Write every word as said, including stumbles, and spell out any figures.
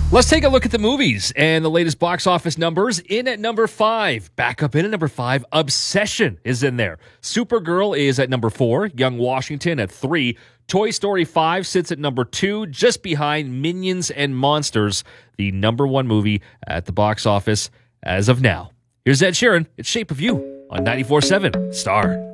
Let's take a look at the movies and the latest box office numbers. In at number five, back up in at number five, Obsession is in there. Supergirl is at number four, Young Washington at three. Toy Story five sits at number two, just behind Minions and Monsters, the number one movie at the box office as of now. Here's Ed Sheeran. It's Shape of You on ninety-four point seven Star.